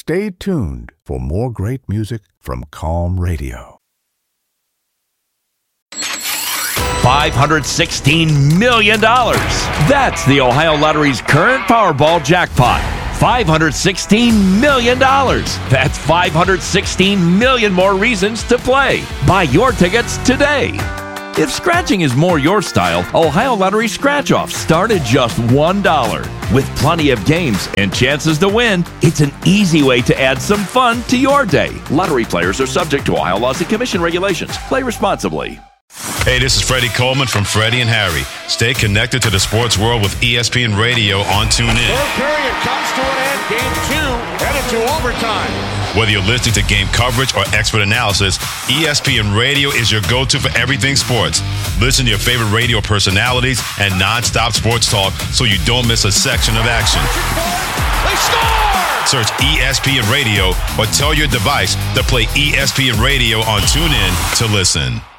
Stay tuned for more great music from Calm Radio. $516 million. That's the Ohio Lottery's current Powerball jackpot. $516 million. That's 516 million more reasons to play. Buy your tickets today. If scratching is more your style, Ohio Lottery Scratch-Offs start at just $1. With plenty of games and chances to win, it's an easy way to add some fun to your day. Lottery players are subject to Ohio laws and commission regulations. Play responsibly. Hey, this is Freddie Coleman from Freddie and Harry. Stay connected to the sports world with ESPN Radio on TuneIn. Third period comes to an end. Game 2 headed to overtime. Whether you're listening to game coverage or expert analysis, ESPN Radio is your go-to for everything sports. Listen to your favorite radio personalities and non-stop sports talk so you don't miss a section of action. They score! Search ESPN Radio or tell your device to play ESPN Radio on TuneIn to listen.